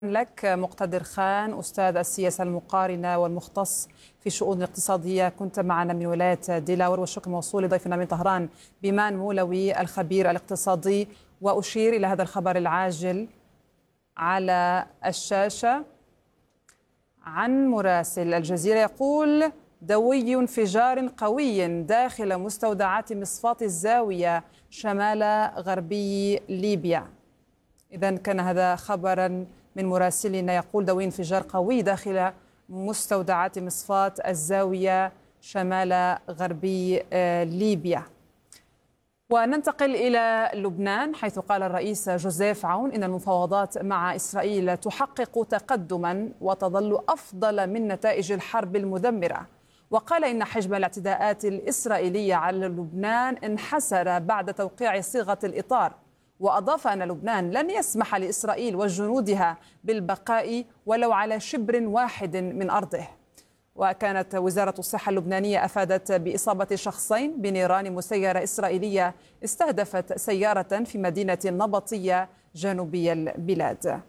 لك مقتدر خان، أستاذ السياسة المقارنة والمختص في شؤون الاقتصادية، كنت معنا من ولاية ديلاور. والشكر موصول لضيفنا من طهران بيمان مولوي الخبير الاقتصادي. وأشير إلى هذا الخبر العاجل على الشاشة عن مراسل الجزيرة يقول: دوي انفجار قوي داخل مستودعات مصفاة الزاوية شمال غربي ليبيا. إذن كان هذا خبرا من مراسلنا يقول: دوي انفجار قوي داخل مستودعات مصفاة الزاوية شمال غربي ليبيا. وننتقل إلى لبنان، حيث قال الرئيس جوزيف عون إن المفاوضات مع إسرائيل تحقق تقدما وتظل أفضل من نتائج الحرب المدمرة. وقال إن حجم الاعتداءات الإسرائيلية على لبنان انحسر بعد توقيع صيغة الإطار. وأضاف أن لبنان لن يسمح لإسرائيل وجنودها بالبقاء ولو على شبر واحد من أرضه. وكانت وزارة الصحة اللبنانية أفادت بإصابة شخصين بنيران مسيرة إسرائيلية استهدفت سيارة في مدينة النبطية جنوبي البلاد.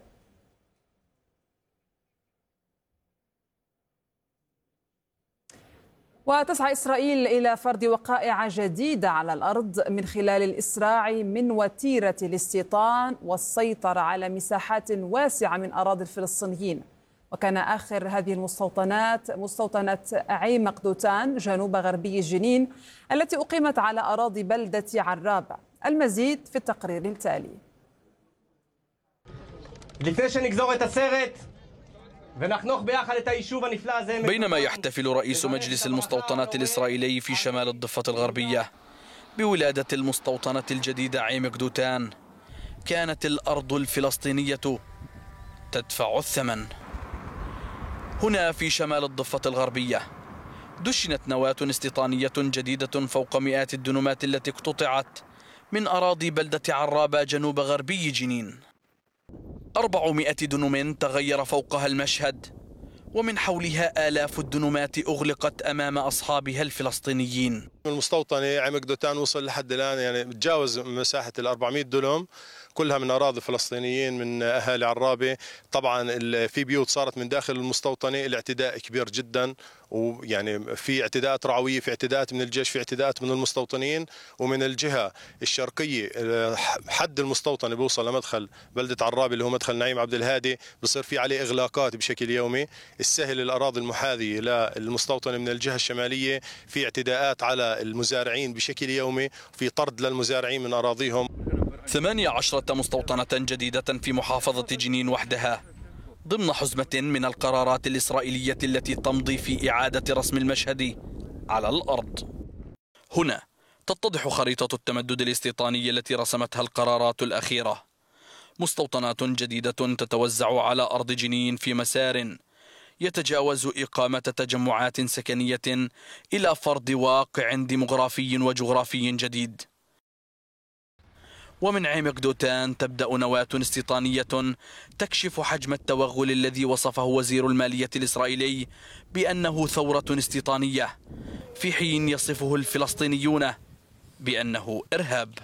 وتسعى إسرائيل إلى فرض وقائع جديدة على الأرض من خلال الإسراع من وتيرة الاستيطان والسيطرة على مساحات واسعة من أراضي الفلسطينيين. وكان آخر هذه المستوطنات مستوطنة عين مقدوتان جنوب غربي جنين التي أقيمت على أراضي بلدة عرابة. المزيد في التقرير التالي. بينما يحتفل رئيس مجلس المستوطنات الإسرائيلي في شمال الضفة الغربية بولادة المستوطنة الجديدة عين مقدوتان، كانت الأرض الفلسطينية تدفع الثمن. هنا في شمال الضفة الغربية دشنت نواة استيطانية جديدة فوق مئات الدنومات التي اقتطعت من أراضي بلدة عرابة جنوب غربي جنين. 400 دنوم تغير فوقها المشهد، ومن حولها آلاف الدنومات أغلقت أمام أصحابها الفلسطينيين. المستوطنة عين مقدوتان وصل لحد الآن يعني تجاوز مساحة 400 دنم، كلها من أراضي فلسطينيين من أهالي عرابة. طبعا في بيوت صارت من داخل المستوطنة، الاعتداء كبير جدا، ويعني في اعتداءات رعوية، في اعتداءات من الجيش، في اعتداءات من المستوطنين. ومن الجهة الشرقية حد المستوطنة بيوصل لمدخل بلدة عرابة اللي هو مدخل نعيم عبد الهادي، بصير في عليه إغلاقات بشكل يومي. السهل الأراضي المحاذية للمستوطنة من الجهة الشمالية في اعتداءات على المزارعين بشكل يومي، في طرد للمزارعين من أراضيهم. 18 مستوطنة جديدة في محافظة جنين وحدها ضمن حزمة من القرارات الإسرائيلية التي تمضي في إعادة رسم المشهد على الأرض. هنا تتضح خريطة التمدد الاستيطاني التي رسمتها القرارات الأخيرة. مستوطنات جديدة تتوزع على أرض جنين في مسار يتجاوز إقامة تجمعات سكنية إلى فرض واقع ديمغرافي وجغرافي جديد. ومن عين مقدوتان تبدأ نواة استيطانية تكشف حجم التوغل الذي وصفه وزير المالية الإسرائيلي بأنه ثورة استيطانية، في حين يصفه الفلسطينيون بأنه إرهاب.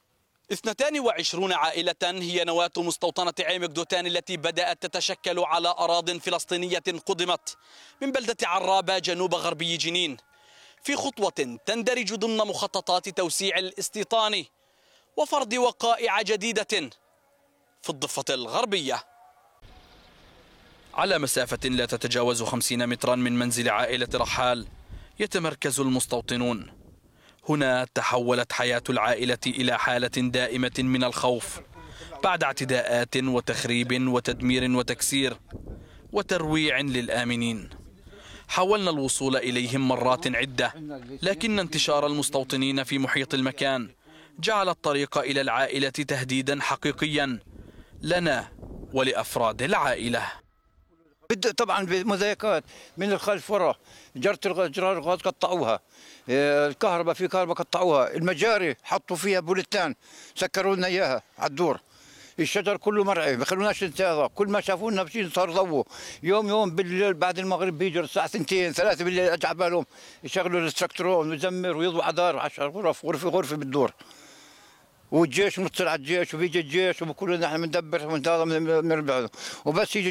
22 عائلة هي نواة مستوطنة عين مقدوتان التي بدأت تتشكل على أراضٍ فلسطينية قدمت من بلدة عرابة جنوب غربي جنين، في خطوة تندرج ضمن مخططات توسيع الاستيطان وفرض وقائع جديدة في الضفة الغربية. على مسافة لا تتجاوز 50 مترا من منزل عائلة رحال يتمركز المستوطنون. هنا تحولت حياة العائلة إلى حالة دائمة من الخوف بعد اعتداءات وتخريب وتدمير وتكسير وترويع للآمنين. حاولنا الوصول إليهم مرات عدة، لكن انتشار المستوطنين في محيط المكان جعل الطريق إلى العائلة تهديدا حقيقيا لنا ولأفراد العائلة. طبعا بمضايقات من الخلف ورا، جرار الغاز قطعوها، الكهرباء في كهرباء قطعوها، المجاري حطوا فيها بوليتان سكروا لنا اياها على الدور، الشجر كله مرعي ما خلوناش ننتهض، كل ما شافونا مشين صار ضوء. يوم بالليل بعد المغرب بيجوا الساعه 2 3 بالليل اجى بالهم يشغلوا التراكترون ويزمر ويضوي على دار 10 غرف غرفه بالدور. والجيش متصل على الجيش، وبيجي الجيش وبقول لنا احنا بندبر ونربح، وبس يجي